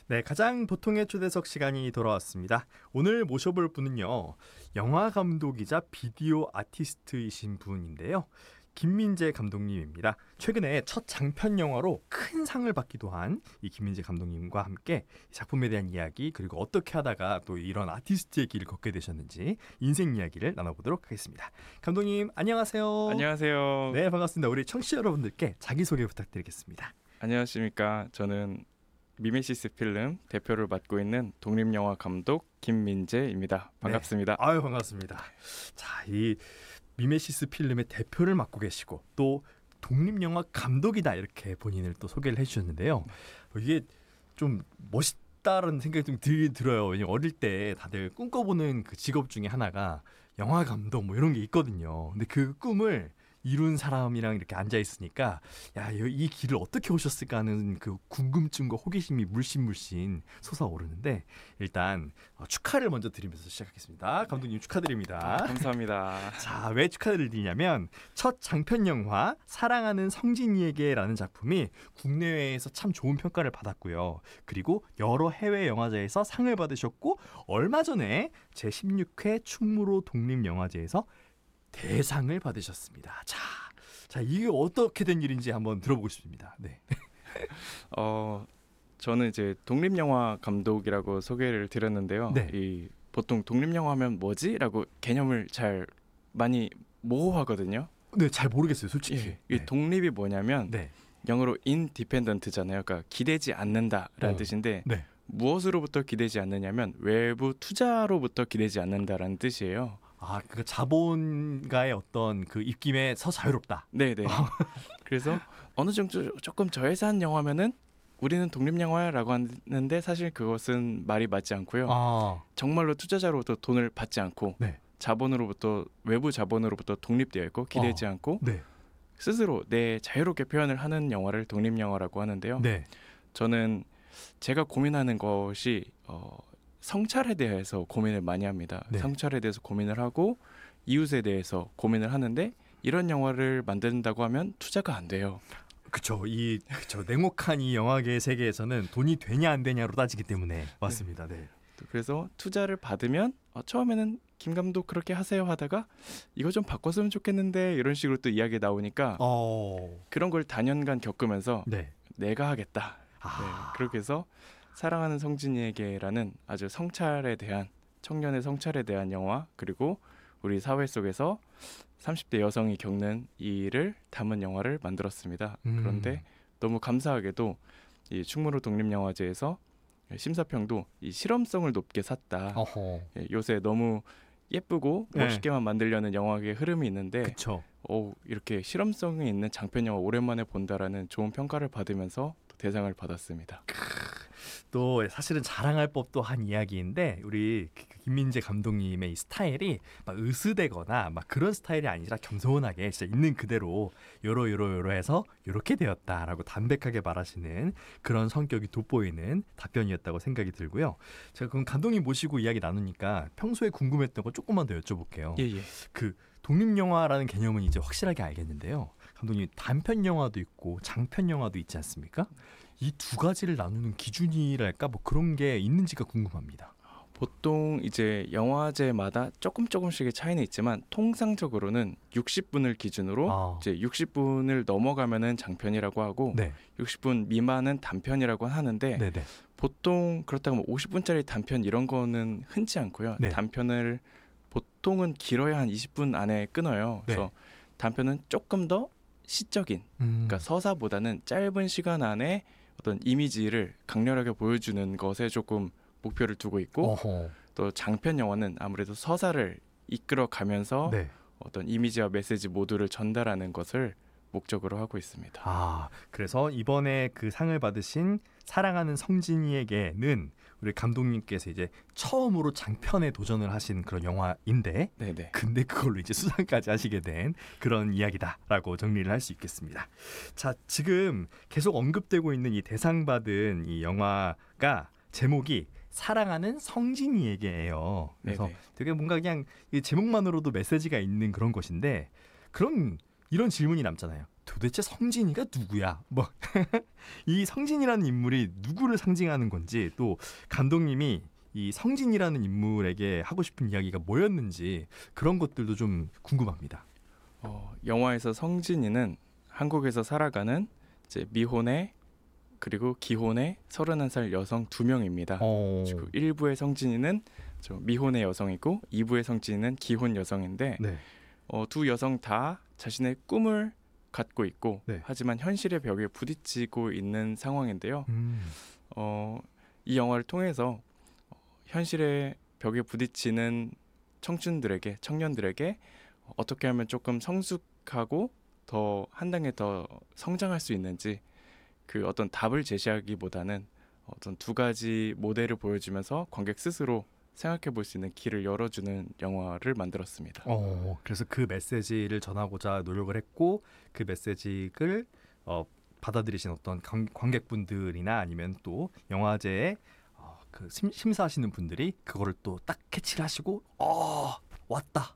네, 가장 보통의 초대석 시간이 돌아왔습니다. 오늘 모셔볼 분은요, 영화 감독이자 비디오 아티스트이신 분인데요. 김민재 감독님입니다. 최근에 첫 장편 영화로 큰 상을 받기도 한 이 김민재 감독님과 함께 작품에 대한 이야기, 그리고 어떻게 하다가 또 이런 아티스트의 길을 걷게 되셨는지 인생 이야기를 나눠보도록 하겠습니다. 감독님, 안녕하세요. 안녕하세요. 네, 반갑습니다. 우리 청취자 여러분들께 자기소개 부탁드리겠습니다. 안녕하십니까. 저는 미메시스 필름 대표를 맡고 있는 독립영화 감독 김민재입니다. 반갑습니다. 네. 아유, 반갑습니다. 자, 이 미메시스 필름의 대표를 맡고 계시고 또 독립영화 감독이다, 이렇게 본인을 또 소개를 해주셨는데요. 이게 좀 멋있다라는 생각이 좀 들어요. 왜냐면 어릴 때 다들 꿈꿔보는 그 직업 중에 하나가 영화 감독 뭐 이런 게 있거든요. 근데 그 꿈을 이룬 사람이랑 이렇게 앉아 있으니까 야, 이 길을 어떻게 오셨을까 하는 그 궁금증과 호기심이 물씬 솟아오르는데, 일단 축하를 먼저 드리면서 시작하겠습니다. 감독님, 축하드립니다. 감사합니다. 자, 왜 축하를 드리냐면 첫 장편 영화 사랑하는 성진이에게라는 작품이 국내외에서 참 좋은 평가를 받았고요. 그리고 여러 해외 영화제에서 상을 받으셨고, 얼마 전에 제16회 충무로 독립영화제에서 대상을 받으셨습니다. 자, 이게 어떻게 된 일인지 한번 들어보고 싶습니다. 네. 저는 이제 독립영화 감독이라고 소개를 드렸는데요. 네. 보통 독립영화 하면 뭐지? 라고 개념을 잘 많이 모호하거든요. 네, 잘 모르겠어요, 솔직히. 이 독립이 뭐냐면 네. 영어로 independent잖아요. 그러니까 기대지 않는다라는 뜻인데 네. 무엇으로부터 기대지 않느냐면 외부 투자로부터 기대지 않는다라는 뜻이에요. 아, 그 자본가의 어떤 그 입김에서 자유롭다. 네네. 그래서 어느 정도 조금 저예산 영화면은 우리는 독립영화라고 하는데 사실 그것은 말이 맞지 않고요. 정말로 투자자로부터 돈을 받지 않고 네. 자본으로부터, 외부 자본으로부터 독립되어 있고 기대지 않고 네. 스스로 내 자유롭게 표현을 하는 영화를 독립영화라고 하는데요. 네. 저는 제가 고민하는 것이 성찰에 대해서 고민을 많이 합니다. 네. 성찰에 대해서 고민을 하고 이웃에 대해서 고민을 하는데, 이런 영화를 만든다고 하면 투자가 안 돼요. 그쵸. 냉혹한 이 영화계 세계에서는 돈이 되냐 안 되냐로 따지기 때문에 맞습니다. 네. 그래서 투자를 받으면 처음에는 김 감독 그렇게 하세요 하다가 이거 좀 바꿨으면 좋겠는데 이런 식으로 또 이야기 나오니까 그런 걸 단연간 겪으면서 네. 내가 하겠다. 네, 그렇게 해서 사랑하는 성진이에게라는 아주 성찰에 대한, 청년의 성찰에 대한 영화, 그리고 우리 사회 속에서 30대 여성이 겪는 이 일을 담은 영화를 만들었습니다. 그런데 너무 감사하게도 이 충무로 독립영화제에서 심사평도 이 실험성을 높게 샀다. 요새 너무 예쁘고 멋있게만 만들려는 영화계의 흐름이 있는데, 그쵸. 이렇게 실험성이 있는 장편 영화 오랜만에 본다라는 좋은 평가를 받으면서 또 대상을 받았습니다. 또 사실은 자랑할 법도 한 이야기인데, 우리 김민재 감독님의 이 스타일이 막 으스대거나 막 그런 스타일이 아니라 겸손하게 진짜 있는 그대로 요러 해서 요렇게 되었다라고 담백하게 말하시는 그런 성격이 돋보이는 답변이었다고 생각이 들고요. 제가 그럼 감독님 모시고 이야기 나누니까 평소에 궁금했던 거 조금만 더 여쭤볼게요. 예. 그 독립영화라는 개념은 이제 확실하게 알겠는데요. 감독님, 단편 영화도 있고 장편 영화도 있지 않습니까? 이 두 가지를 나누는 기준이랄까 뭐 그런 게 있는지가 궁금합니다. 보통 이제 영화제마다 조금씩의 차이는 있지만 통상적으로는 60분을 기준으로 이제 60분을 넘어가면은 장편이라고 하고 60분 미만은 단편이라고 하는데, 보통 그렇다고 50분짜리 단편 이런 거는 흔치 않고요. 단편을 보통은 길어야 한 20분 안에 끊어요. 그래서 단편은 조금 더 시적인, 그러니까 서사보다는 짧은 시간 안에 어떤 이미지를 강렬하게 보여주는 것에 조금 목표를 두고 있고, 또 장편 영화는 아무래도 서사를 이끌어가면서 어떤 이미지와 메시지 모두를 전달하는 것을 목적으로 하고 있습니다. 그래서 이번에 그 상을 받으신 사랑하는 성진이에게는 우리 감독님께서 이제 처음으로 장편에 도전을 하신 그런 영화인데, 근데 그걸로 이제 수상까지 하시게 된 그런 이야기다라고 정리를 할 수 있겠습니다. 자, 지금 계속 언급되고 있는 이 대상 받은 이 영화가 제목이 사랑하는 성진이에게예요. 그래서 되게 뭔가 그냥 이 제목만으로도 메시지가 있는 그런 것인데, 그럼 이런 질문이 남잖아요. 도대체 성진이가 누구야? 뭐 이 성진이라는 인물이 누구를 상징하는 건지, 또 감독님이 이 성진이라는 인물에게 하고 싶은 이야기가 뭐였는지 그런 것들도 좀 궁금합니다. 영화에서 성진이는 한국에서 살아가는 이제 미혼의 그리고 기혼의 31살 여성 2명입니다. 그리고 1부의 성진이는 미혼의 여성이고 2부의 성진이는 기혼 여성인데 네. 두 여성 다 자신의 꿈을 갖고 있고 네. 하지만 현실의 벽에 부딪히고 있는 상황인데요. 이 영화를 통해서 현실의 벽에 부딪히는 청년들에게 어떻게 하면 조금 성숙하고 더 한 단계 더 성장할 수 있는지 그 어떤 답을 제시하기보다는 어떤 두 가지 모델을 보여주면서 관객 스스로 생각해 볼 수 있는 길을 열어주는 영화를 만들었습니다. 그래서 그 메시지를 전하고자 노력을 했고, 그 메시지를 받아들이신 어떤 관객분들이나 아니면 또 영화제에 그 심사하시는 분들이 그거를 또 딱 캐치를 하시고 왔다.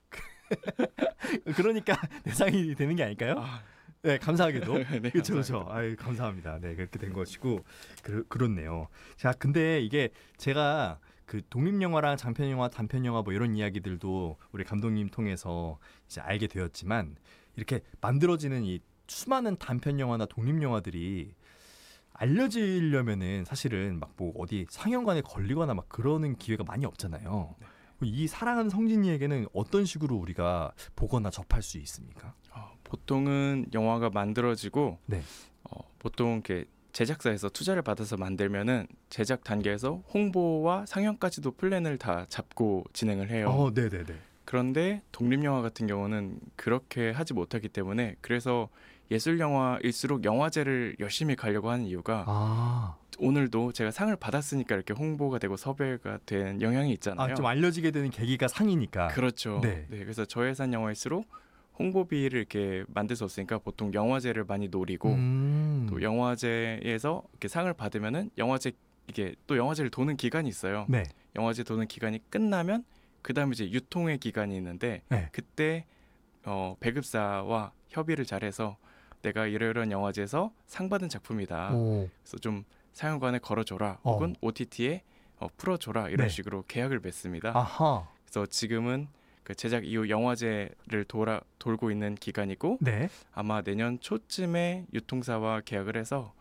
그러니까 대상이 되는 게 아닐까요? 네, 감사하게도. 네, 그렇죠. 아유, 감사합니다. 네, 그렇게 된 것이고 그렇네요. 자, 근데 이게 제가 그 독립영화랑 장편영화, 단편영화 뭐 이런 이야기들도 우리 감독님 통해서 이제 알게 되었지만, 이렇게 만들어지는 이 수많은 단편영화나 독립영화들이 알려지려면은 사실은 막 뭐 어디 상영관에 걸리거나 막 그러는 기회가 많이 없잖아요. 네. 이 사랑하는 성진이에게는 어떤 식으로 우리가 보거나 접할 수 있습니까? 보통은 영화가 만들어지고 네. 보통 이렇게 제작사에서 투자를 받아서 만들면은 제작 단계에서 홍보와 상영까지도 플랜을 다 잡고 진행을 해요. 네네네. 그런데 독립영화 같은 경우는 그렇게 하지 못하기 때문에, 그래서 예술영화일수록 영화제를 열심히 가려고 하는 이유가 오늘도 제가 상을 받았으니까 이렇게 홍보가 되고 섭외가 된 영향이 있잖아요. 좀 알려지게 되는 계기가 상이니까. 그렇죠. 네. 그래서 저예산 영화일수록 홍보비를 이렇게 만들 수 없으니까 보통 영화제를 많이 노리고 또 영화제에서 이렇게 상을 받으면은 이게 또 영화제를 도는 기간이 있어요. 네. 영화제 도는 기간이 끝나면 그다음에 이제 유통의 기간이 있는데 네. 그때 배급사와 협의를 잘해서 내가 이러이러한 영화제에서 상 받은 작품이다. 그래서 좀 상영관에 걸어줘라. 혹은 OTT에 풀어줘라. 이런 네. 식으로 계약을 맺습니다. 아하. 그래서 지금은 그 제작 이후 영화제를 돌고 있는 기간이고 네. 아마 내년 초쯤에 유통사와 계약을 해서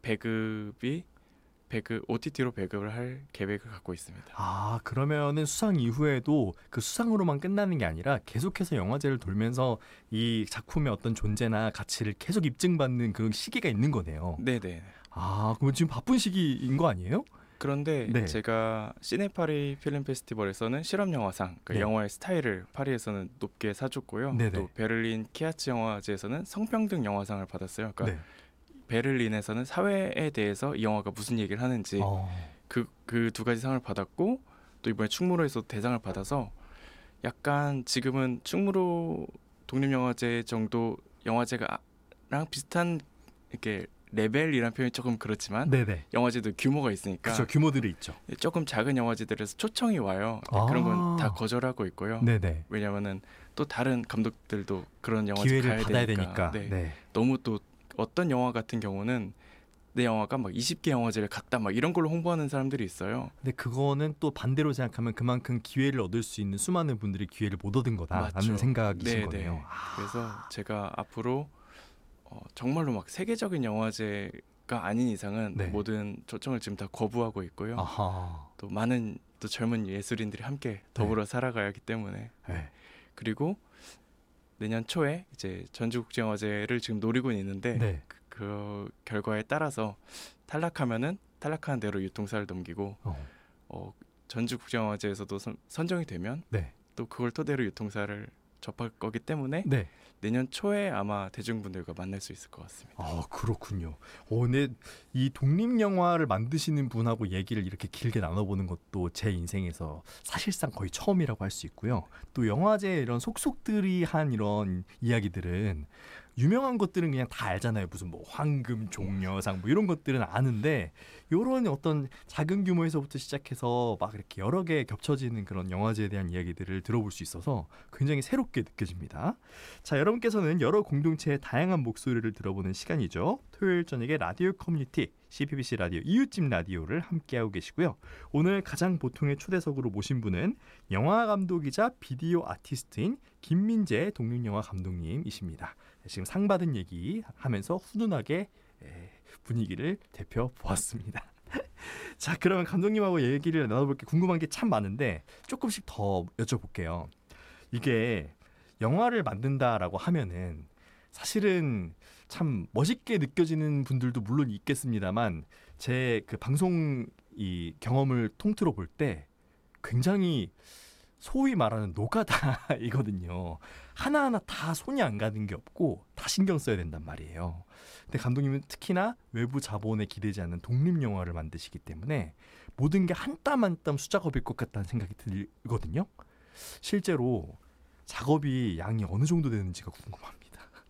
OTT로 배급을 할 계획을 갖고 있습니다. 그러면은 수상 이후에도 그 수상으로만 끝나는 게 아니라 계속해서 영화제를 돌면서 이 작품의 어떤 존재나 가치를 계속 입증받는 그런 시기가 있는 거네요. 네네. 그럼 지금 바쁜 시기인 거 아니에요? 그런데 네. 제가 시네파리 필름 페스티벌에서는 실험 영화상, 그러니까 네. 영화의 스타일을 파리에서는 높게 사줬고요. 네네. 또 베를린 키아츠 영화제에서는 성평등 영화상을 받았어요. 그러니까 네. 베를린에서는 사회에 대해서 이 영화가 무슨 얘기를 하는지 그 두 가지 상을 받았고, 또 이번에 충무로에서 대상을 받아서 약간 지금은 충무로 독립영화제 정도 영화제가랑 비슷한 이렇게 레벨이라는 표현이 조금 그렇지만 네네. 영화제도 규모가 있으니까 그렇죠. 규모들이 있죠. 조금 작은 영화제들에서 초청이 와요. 그런 건 다 거절하고 있고요. 네네. 왜냐하면은 또 다른 감독들도 그런 영화제 기회를 가야 받아야 되니까. 네. 너무 또 어떤 영화 같은 경우는 내 영화가 막 20개 영화제를 갔다 막 이런 걸로 홍보하는 사람들이 있어요. 근데 그거는 또 반대로 생각하면 그만큼 기회를 얻을 수 있는 수많은 분들이 기회를 못 얻은 거다라는 맞죠. 생각이신 네네. 거네요. 그래서 제가 앞으로 정말로 막 세계적인 영화제가 아닌 이상은 네. 모든 초청을 지금 다 거부하고 있고요. 또 많은 또 젊은 예술인들이 함께 더불어 살아가야 하기 때문에. 네. 그리고 내년 초에 이제 전주국제영화제를 지금 노리고 있는데 네. 그 결과에 따라서 탈락하면은 탈락하는 대로 유통사를 넘기고 전주국제영화제에서도 선정이 되면 네. 또 그걸 토대로 유통사를 접할 거기 때문에 네. 내년 초에 아마 대중분들과 만날 수 있을 것 같습니다. 그렇군요. 근데 이 독립영화를 만드시는 분하고 얘기를 이렇게 길게 나눠보는 것도 제 인생에서 사실상 거의 처음이라고 할 수 있고요. 또 영화제 이런 속속들이 한 이런 이야기들은 유명한 것들은 그냥 다 알잖아요. 무슨 뭐 황금 종려상 뭐 이런 것들은 아는데 이런 어떤 작은 규모에서부터 시작해서 막 이렇게 여러 개 겹쳐지는 그런 영화제에 대한 이야기들을 들어볼 수 있어서 굉장히 새롭게 느껴집니다. 자, 여러분께서는 여러 공동체의 다양한 목소리를 들어보는 시간이죠. 토요일 저녁에 라디오 커뮤니티 CPBC 라디오 이웃집 라디오를 함께하고 계시고요. 오늘 가장 보통의 초대석으로 모신 분은 영화 감독이자 비디오 아티스트인 김민재 독립영화 감독님이십니다. 지금 상 받은 얘기 하면서 훈훈하게 분위기를 대표 보았습니다. 자, 그러면 감독님하고 얘기를 나눠볼 게 궁금한 게 참 많은데 조금씩 더 여쭤볼게요. 이게 영화를 만든다라고 하면은 사실은 참 멋있게 느껴지는 분들도 물론 있겠습니다만 제 그 방송 이 경험을 통틀어 볼 때 굉장히 소위 말하는 노가다이거든요. 하나하나 다 손이 안 가는 게 없고 다 신경 써야 된단 말이에요. 근데 감독님은 특히나 외부 자본에 기대지 않는 독립영화를 만드시기 때문에 모든 게 한 땀 한 땀 수작업일 것 같다는 생각이 들거든요. 실제로 작업이 양이 어느 정도 되는지가 궁금합니다.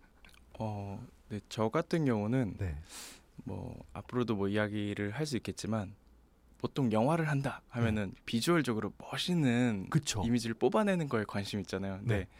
네, 저 같은 경우는 네. 뭐 앞으로도 뭐 이야기를 할 수 있겠지만 보통 영화를 한다 하면은 비주얼적으로 멋있는 그쵸. 이미지를 뽑아내는 거에 관심 있잖아요. 근데 네.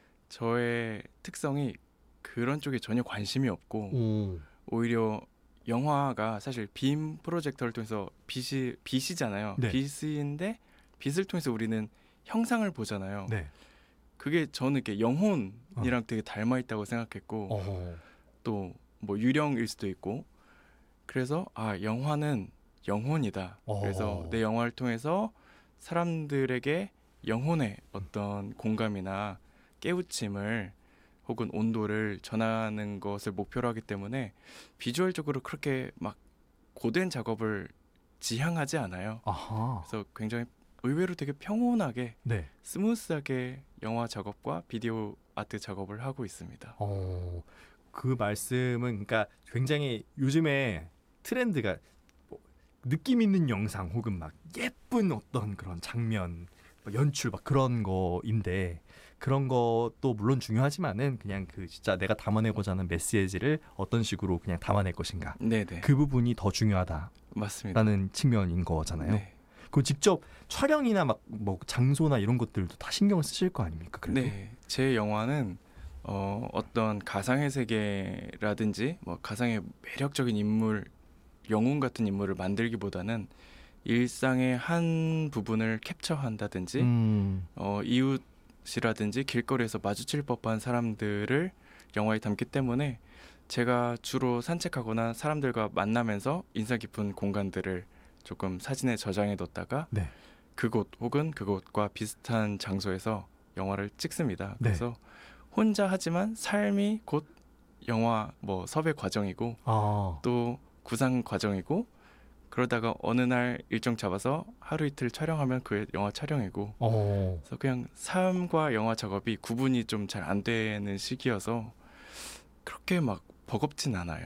저의 특성이 그런 쪽에 전혀 관심이 없고 오히려 영화가 사실 빔 프로젝터를 통해서 빛이잖아요. 네. 빛인데 빛을 통해서 우리는 형상을 보잖아요. 네. 그게 저는 이렇게 영혼이랑 되게 닮아 있다고 생각했고 또 뭐 유령일 수도 있고 그래서 영화는 영혼이다. 그래서 내 영화를 통해서 사람들에게 영혼의 어떤 공감이나 깨우침을 혹은 온도를 전하는 것을 목표로 하기 때문에 비주얼적으로 그렇게 막 고된 작업을 지향하지 않아요. 아하. 그래서 굉장히 의외로 되게 평온하게 네. 스무스하게 영화 작업과 비디오 아트 작업을 하고 있습니다. 그 말씀은 그러니까 굉장히 요즘에 트렌드가 뭐 느낌 있는 영상 혹은 막 예쁜 어떤 그런 장면, 연출 막 그런 거인데 그런 것도 물론 중요하지만은 그냥 그 진짜 내가 담아내고자 하는 메시지를 어떤 식으로 그냥 담아낼 것인가. 네네. 그 부분이 더 중요하다라는 맞습니다. 측면인 거잖아요. 네. 그 직접 촬영이나 막 뭐 장소나 이런 것들도 다 신경을 쓰실 거 아닙니까? 그래도? 네, 제 영화는 어떤 가상의 세계라든지 뭐 가상의 매력적인 인물, 영웅 같은 인물을 만들기보다는 일상의 한 부분을 캡처한다든지 이웃이라든지 길거리에서 마주칠 법한 사람들을 영화에 담기 때문에 제가 주로 산책하거나 사람들과 만나면서 인상 깊은 공간들을 조금 사진에 저장해 뒀다가 네. 그곳 혹은 그곳과 비슷한 장소에서 영화를 찍습니다. 네. 그래서 혼자 하지만 삶이 곧 영화 뭐 섭외 과정이고 또 구상 과정이고 그러다가 어느 날 일정 잡아서 하루 이틀 촬영하면 그 영화 촬영이고 그래서 그냥 삶과 영화 작업이 구분이 좀 잘 안 되는 시기여서 그렇게 막 버겁진 않아요.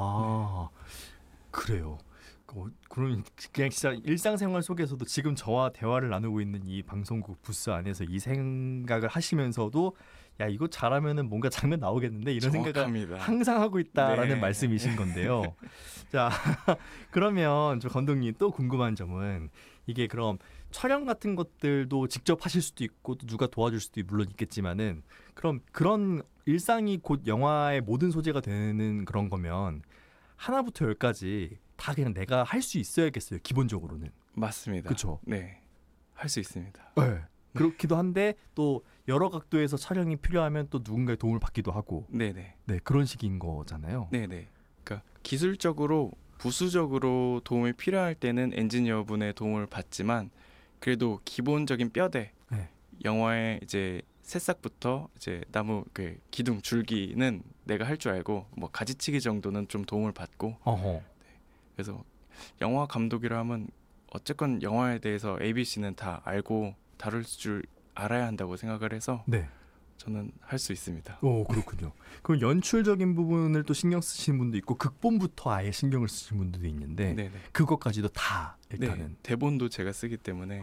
그래요. 그럼 그냥 진짜 일상생활 속에서도 지금 저와 대화를 나누고 있는 이 방송국 부스 안에서 이 생각을 하시면서도 야 이거 잘하면은 뭔가 장면 나오겠는데 이런 정확합니다. 생각을 항상 하고 있다라는 네. 말씀이신 건데요. 자 그러면 저 감독님 또 궁금한 점은 이게 그럼 촬영 같은 것들도 직접 하실 수도 있고 또 누가 도와줄 수도 물론 있겠지만은 그럼 그런 일상이 곧 영화의 모든 소재가 되는 그런 거면 하나부터 열까지 다 그냥 내가 할 수 있어야겠어요. 기본적으로는. 맞습니다. 그렇죠. 네, 할 수 있습니다. 네. 그렇기도 한데 또 여러 각도에서 촬영이 필요하면 또 누군가의 도움을 받기도 하고. 네네. 네, 그런 식인 거잖아요. 네네. 그러니까 기술적으로 부수적으로 도움이 필요할 때는 엔지니어분의 도움을 받지만 그래도 기본적인 뼈대 네. 영화의 이제 새싹부터 이제 나무 그 기둥 줄기는 내가 할 줄 알고 뭐 가지치기 정도는 좀 도움을 받고. 네. 그래서 영화 감독이라 하면 어쨌건 영화에 대해서 ABC는 다 알고 다룰 줄 알아야 한다고 생각을 해서 네. 저는 할 수 있습니다. 오, 그렇군요. 그럼 연출적인 부분을 또 신경 쓰시는 분도 있고 극본부터 아예 신경을 쓰시는 분들도 있는데 네네. 그것까지도 다 일단은. 네, 대본도 제가 쓰기 때문에.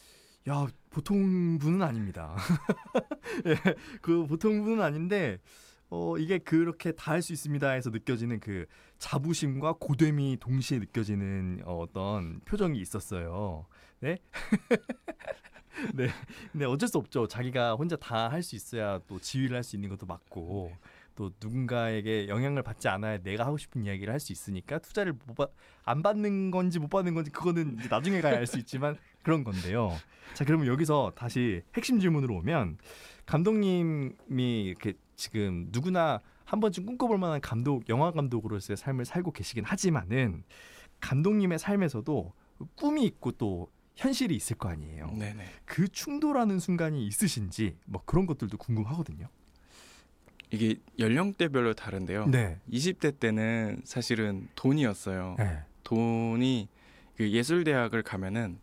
야 보통 분은 아닙니다. 예, 그 보통 분은 아닌데 이게 그렇게 다 할 수 있습니다에서 느껴지는 그 자부심과 고됨이 동시에 느껴지는 어떤 표정이 있었어요. 네? 네. 근데 어쩔 수 없죠. 자기가 혼자 다 할 수 있어야 또 지휘를 할 수 있는 것도 맞고 또 누군가에게 영향을 받지 않아야 내가 하고 싶은 이야기를 할 수 있으니까 투자를 안 받는 건지 못 받는 건지 그거는 이제 나중에 가야 알 수 있지만 그런 건데요. 자, 그러면 여기서 다시 핵심 질문으로 오면 감독님이 이렇게 지금 누구나 한 번쯤 꿈꿔볼 만한 영화 감독으로서의 삶을 살고 계시긴 하지만은 감독님의 삶에서도 꿈이 있고 또 현실이 있을 거 아니에요. 네네. 그 충돌하는 순간이 있으신지 뭐 그런 것들도 궁금하거든요. 이게 연령대별로 다른데요. 네. 20대 때는 사실은 돈이었어요. 네. 돈이 그 예술대학을 가면은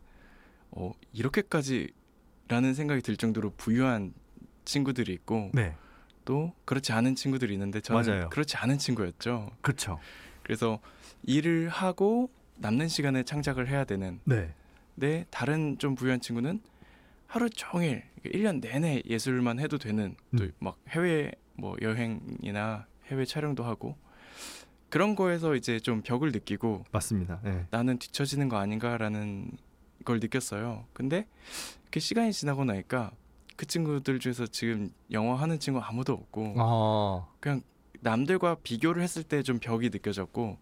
이렇게까지라는 생각이 들 정도로 부유한 친구들이 있고 네. 또 그렇지 않은 친구들이 있는데 저는 맞아요. 그렇지 않은 친구였죠. 그렇죠. 그래서 일을 하고 남는 시간에 창작을 해야 되는 네. 네, 다른 좀 부유한 친구는 하루 종일 1년 내내 예술만 해도 되는 또 막 해외 뭐 여행이나 해외 촬영도 하고 그런 거에서 이제 좀 벽을 느끼고 맞습니다. 네. 나는 뒤처지는 거 아닌가라는 걸 느꼈어요. 근데 그 시간이 지나고 나니까 그 친구들 중에서 지금 영화 하는 친구 아무도 없고 그냥 남들과 비교를 했을 때 좀 벽이 느껴졌고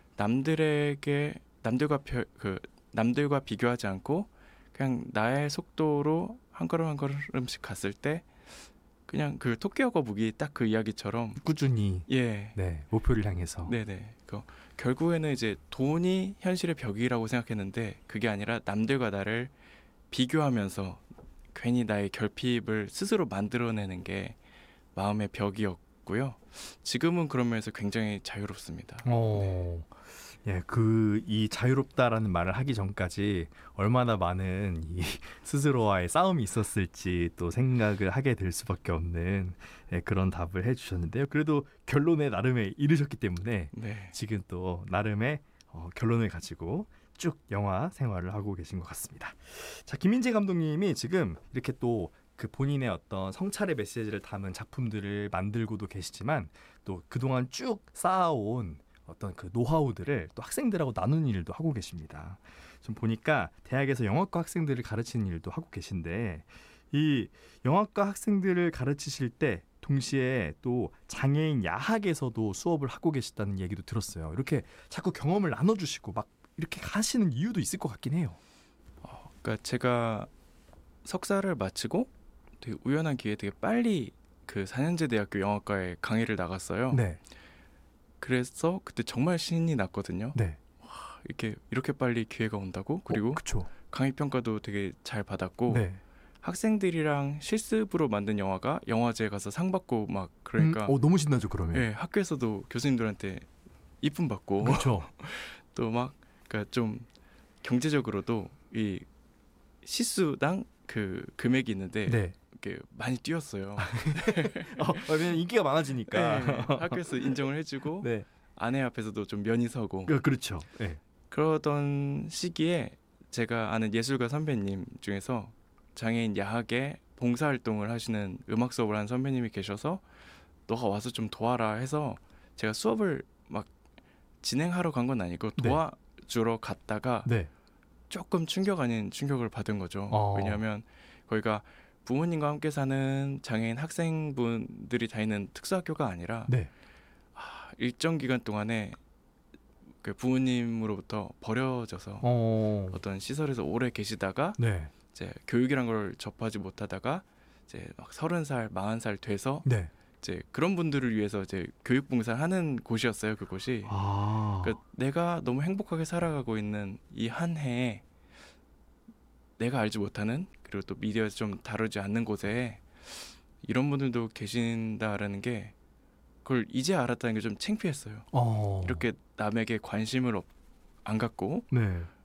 남들과 비교하지 않고 그냥 나의 속도로 한 걸음 한 걸음씩 갔을 때 그냥 그 토끼와 거북이 딱 그 이야기처럼 꾸준히 예. 네, 목표를 향해서 네네. 결국에는 이제 돈이 현실의 벽이라고 생각했는데 그게 아니라 남들과 나를 비교하면서 괜히 나의 결핍을 스스로 만들어내는 게 마음의 벽이었고요. 지금은 그런 면에서 굉장히 자유롭습니다. 네. 예, 이 자유롭다라는 말을 하기 전까지 얼마나 많은 이 스스로와의 싸움이 있었을지 또 생각을 하게 될 수밖에 없는 그런 답을 해주셨는데요. 그래도 결론에 나름에 이르셨기 때문에 네. 지금 또 나름의 결론을 가지고 쭉 영화 생활을 하고 계신 것 같습니다. 자, 김민재 감독님이 지금 이렇게 또 그 본인의 어떤 성찰의 메시지를 담은 작품들을 만들고도 계시지만 또 그동안 쭉 쌓아온 어떤 그 노하우들을 또 학생들하고 나누는 일도 하고 계십니다. 좀 보니까 대학에서 영화과 학생들을 가르치는 일도 하고 계신데 이 영화과 학생들을 가르치실 때 동시에 또 장애인 야학에서도 수업을 하고 계시다는 얘기도 들었어요. 이렇게 자꾸 경험을 나눠주시고 막 이렇게 하시는 이유도 있을 것 같긴 해요. 그러니까 제가 석사를 마치고 되게 우연한 기회에 되게 빨리 그 4년제 대학교 영화과에 강의를 나갔어요. 네. 그래서 그때 정말 신이 났거든요. 네. 이렇게 빨리 기회가 온다고? 그리고 그쵸. 강의 평가도 되게 잘 받았고 네. 학생들이랑 실습으로 만든 영화가 영화제에 가서 상 받고 막 그러니까 너무 신나죠 그러면. 네, 학교에서도 교수님들한테 이쁨 받고 그렇죠. 또 막 그러니까 좀 경제적으로도 이 시수당 그 금액이 있는데 네. 이렇게 많이 뛰었어요. 왜냐면 인기가 많아지니까. 네, 학교에서 인정을 해주고 네. 아내 앞에서도 좀 면이 서고. 그렇죠. 네. 그러던 시기에 제가 아는 예술가 선배님 중에서 장애인 야학에 봉사활동을 하시는 음악 수업을 하는 선배님이 계셔서 너가 와서 좀 도와라 해서 제가 수업을 막 진행하러 간 건 아니고 도와주러 갔다가 네. 조금 충격 아닌 충격을 받은 거죠. 왜냐하면 거기가 부모님과 함께 사는 장애인 학생분들이 다니는 특수학교가 아니라 네. 일정 기간 동안에 그 부모님으로부터 버려져서 어떤 시설에서 오래 계시다가 네. 이제 교육이란 걸 접하지 못하다가 이제 막 30살, 40살 돼서 네. 이제 그런 분들을 위해서 이제 교육 봉사를 하는 곳이었어요. 그곳이. 그러니까 내가 너무 행복하게 살아가고 있는 이 한 해에 내가 알지 못하는 그리고 또 미디어에서 좀 다루지 않는 곳에 이런 분들도 계신다라는 게 그걸 이제 알았다는 게 좀 창피했어요. 이렇게 남에게 관심을 안 갖고 네.